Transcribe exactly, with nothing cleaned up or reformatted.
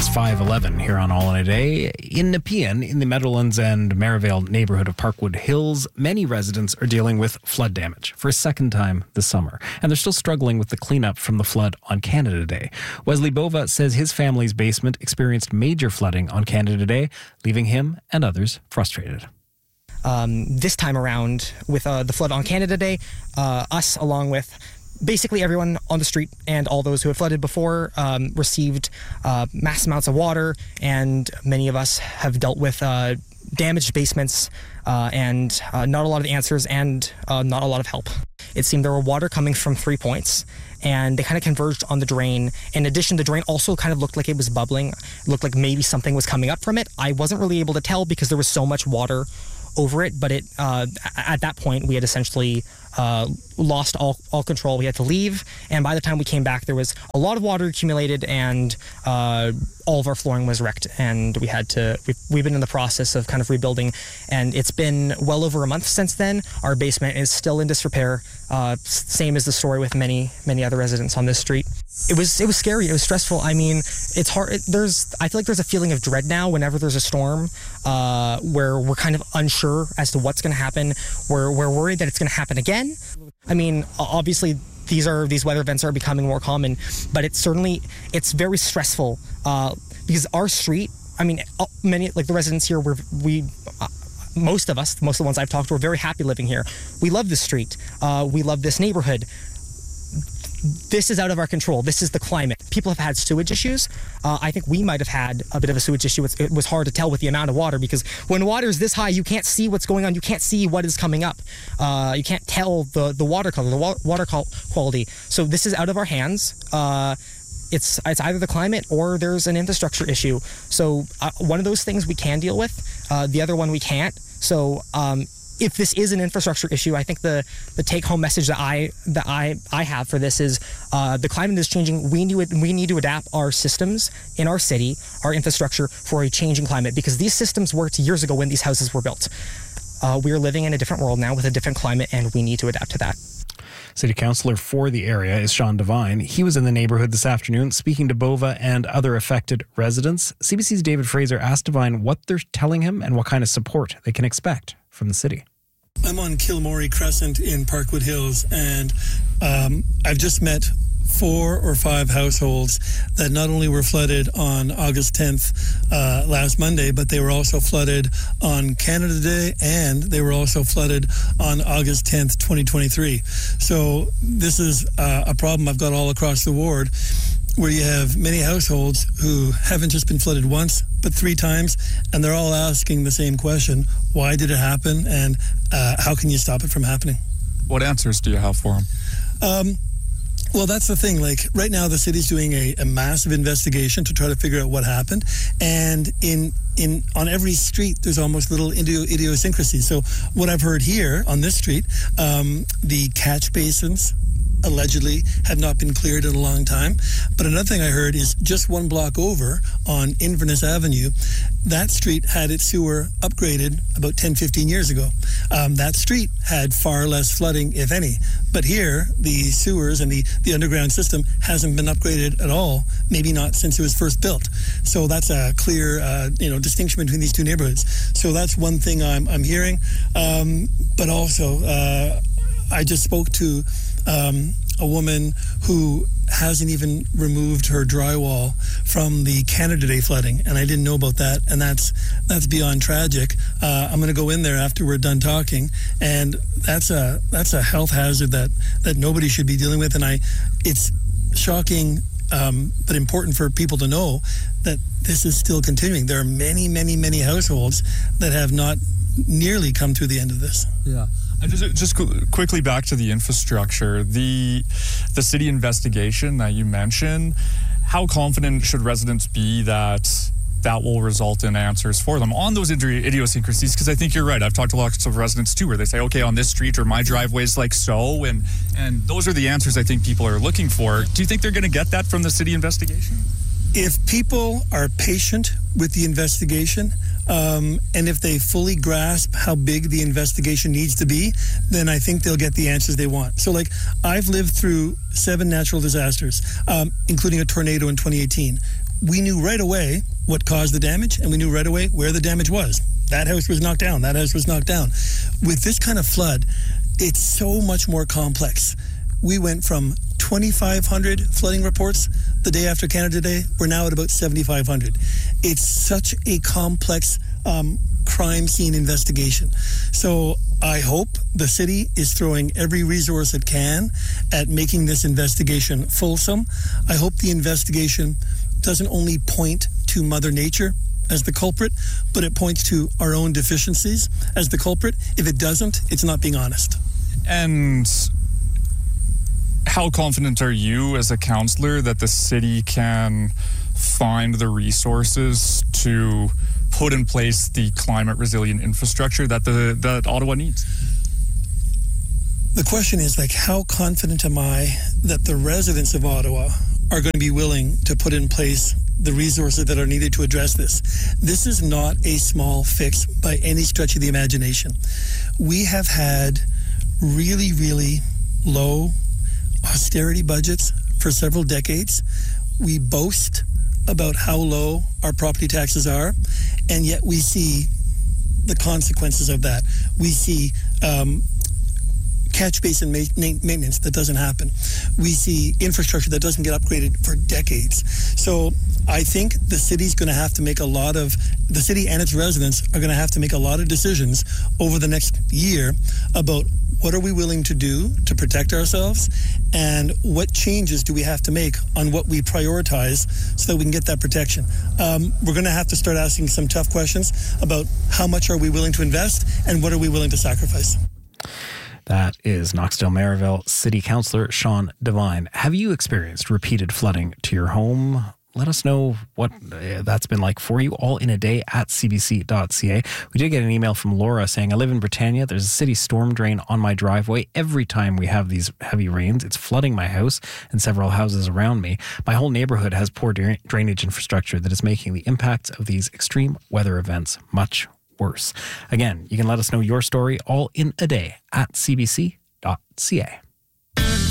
It's five eleven here on All in a Day. In Nepean, in the Meadowlands and Merivale neighborhood of Parkwood Hills, many residents are dealing with flood damage for a second time this summer. And they're still struggling with the cleanup from the flood on Canada Day. Wesley Bova says his family's basement experienced major flooding on Canada Day, leaving him and others frustrated. Um, this time around, with uh, the flood on Canada Day, uh, us along with basically everyone on the street and all those who had flooded before um, received uh, mass amounts of water, and many of us have dealt with uh, damaged basements uh, and uh, not a lot of answers and uh, not a lot of help. It seemed there were water coming from three points, and they kind of converged on the drain. In addition, the drain also kind of looked like it was bubbling. It looked like maybe something was coming up from it. I wasn't really able to tell because there was so much water over it, but it uh, at that point we had essentially uh, lost all, all control. We had to leave, and by the time we came back there was a lot of water accumulated, and uh, all of our flooring was wrecked, and we had to we've, we've been in the process of kind of rebuilding, and it's been well over a month since then. Our basement is still in disrepair, uh, same as the story with many many other residents on this street. It was it was scary. It was stressful. I mean, it's hard. It, there's I feel like there's a feeling of dread now whenever there's a storm, uh, where we're kind of unsure as to what's going to happen. We're we're worried that it's going to happen again. I mean, obviously these are these weather events are becoming more common, but it's certainly it's very stressful uh, because our street. I mean, many like the residents here, we're, we. Uh, most of us, most of the ones I've talked to, are very happy living here. We love this street. Uh, we love this neighborhood. This is out of our control. This is the climate. People have had sewage issues. Uh, I think we might have had a bit of a sewage issue. It's, it was hard to tell with the amount of water, because when water is this high, you can't see what's going on. You can't see what is coming up. Uh, you can't tell the, the water color, the wa- water quality. So this is out of our hands. Uh, it's it's either the climate or there's an infrastructure issue. So uh, one of those things we can deal with. Uh, the other one we can't. So um, if this is an infrastructure issue, I think the, the take-home message that I that I, I have for this is uh, the climate is changing. We need we need to adapt our systems in our city, our infrastructure, for a changing climate, because these systems worked years ago when these houses were built. Uh, we are living in a different world now with a different climate, and we need to adapt to that. City Councillor for the area is Sean Devine. He was in the neighborhood this afternoon speaking to Bova and other affected residents. C B C's David Fraser asked Devine what they're telling him and what kind of support they can expect from the city. I'm on Kilmorey Crescent in Parkwood Hills, and um, I've just met four or five households that not only were flooded on August tenth uh, last Monday, but they were also flooded on Canada Day, and they were also flooded on August tenth, twenty twenty-three. So this is uh, a problem I've got all across the ward, where you have many households who haven't just been flooded once, but three times, and they're all asking the same question: why did it happen, and uh, how can you stop it from happening? What answers do you have for them? Um, Well, that's the thing. Like right now, the city's doing a, a massive investigation to try to figure out what happened, and in in on every street, there's almost little idio- idiosyncrasies. So what I've heard here on this street, um, the catch basins allegedly have not been cleared in a long time. But another thing I heard is just one block over on Inverness Avenue, that street had its sewer upgraded about ten, fifteen years ago. Um, that street had far less flooding, if any. But here, the sewers and the, the underground system hasn't been upgraded at all, maybe not since it was first built. So that's a clear uh, you know, distinction between these two neighborhoods. So that's one thing I'm, I'm hearing. Um, but also, uh, I just spoke to Um, a woman who hasn't even removed her drywall from the Canada Day flooding, and I didn't know about that, and that's that's beyond tragic. Uh, I'm going to go in there after we're done talking, and that's a that's a health hazard that that nobody should be dealing with, and I it's shocking, um, but important for people to know that this is still continuing. There are many, many, many households that have not nearly come through the end of this. Yeah. Just, just quickly back to the infrastructure, the the city investigation that you mentioned, how confident should residents be that that will result in answers for them on those idiosyncrasies? Because I think you're right. I've talked to lots of residents too, where they say, okay, on this street or my driveway is like so, and, and those are the answers I think people are looking for. Do you think they're going to get that from the city investigation? If people are patient with the investigation, um, and if they fully grasp how big the investigation needs to be, then I think they'll get the answers they want. So, like, I've lived through seven natural disasters, um, including a tornado in twenty eighteen. we knew right away what caused the damage, and we knew right away where the damage was. That house was knocked down. That house was knocked down. With this kind of flood, it's so much more complex. We went from twenty-five hundred flooding reports the day after Canada Day. We're now at about seventy-five hundred. It's such a complex um, crime scene investigation. So I hope the city is throwing every resource it can at making this investigation fulsome. I hope the investigation doesn't only point to Mother Nature as the culprit, but it points to our own deficiencies as the culprit. If it doesn't, it's not being honest. And how confident are you as a councillor that the city can find the resources to put in place the climate resilient infrastructure that the that Ottawa needs? The question is, like, how confident am I that the residents of Ottawa are going to be willing to put in place the resources that are needed to address this? This is not a small fix by any stretch of the imagination. We have had really, really low austerity budgets for several decades. We boast about how low our property taxes are, and yet we see the consequences of that. We see um, catch basin ma- maintenance that doesn't happen. We see infrastructure that doesn't get upgraded for decades. So I think the city's going to have to make a lot of, the city and its residents are going to have to make a lot of decisions over the next year about what are we willing to do to protect ourselves, and what changes do we have to make on what we prioritize so that we can get that protection. Um, we're going to have to start asking some tough questions about how much are we willing to invest and what are we willing to sacrifice. That is Knoxdale-Merivale City Councillor Sean Devine. Have you experienced repeated flooding to your home? Let us know what that's been like for you, all in a day at c b c dot c a. We did get an email from Laura saying, I live in Britannia. There's a city storm drain on my driveway. Every time we have these heavy rains, it's flooding my house and several houses around me. My whole neighborhood has poor dra- drainage infrastructure that is making the impacts of these extreme weather events much worse. Again, you can let us know your story all in a day at c b c dot c a.